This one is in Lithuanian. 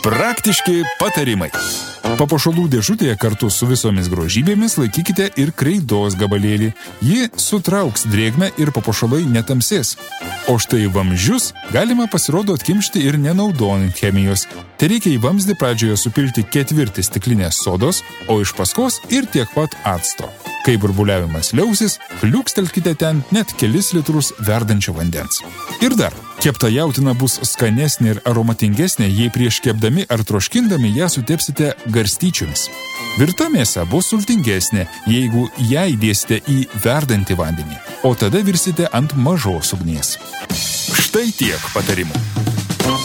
Praktiški patarimai. Papuošalų dėžutėje kartu su visomis grožybėmis laikykite ir kreidos gabalėlį. Ji sutrauks drėgmę ir papuošalai netamsės. O štai vamzdžius galima pasirodo atkimšti ir nenaudojant chemijos. Tai reikia į vamzdį pradžioje supilti 4 stiklinės sodos, o iš paskos ir tiek pat acto. Kai burbuliavimas liausis, kliukstelkite ten net kelis litrus verdančio vandens. Ir dar, kepta jautiena bus skanesnė ir aromatingesnė, jei prieš kepdami ar troškindami ją sutepsite garstyčiomis. Virta mėsa bus sultingesnė, jeigu ją įdėsite į verdantį vandenį, o tada virsite ant mažos ugnies. Štai tiek patarimų.